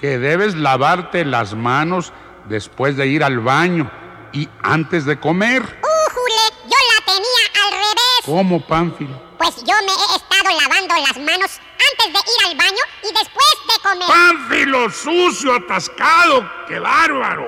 que debes lavarte las manos después de ir al baño y antes de comer. ¡Újule! Yo la tenía al revés. ¿Cómo, Pánfilo? Pues yo me he estado lavando las manos antes de ir al baño y después de comer. ¡Pánfilo sucio, atascado! ¡Qué bárbaro!